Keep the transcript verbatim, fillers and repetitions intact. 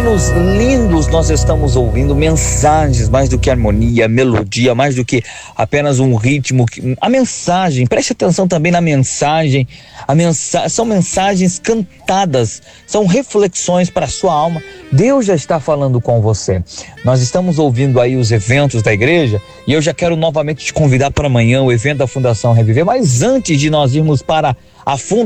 hinos lindos nós estamos ouvindo, mensagens, mais do que harmonia, melodia, mais do que apenas um ritmo, a mensagem, preste atenção também na mensagem, a mensa- são mensagens cantadas, são reflexões para a sua alma. Deus já está falando com você. Nós estamos ouvindo aí os eventos da igreja e eu já quero novamente te convidar para amanhã, o evento da Fundação Reviver, mas antes de nós irmos para a Fundação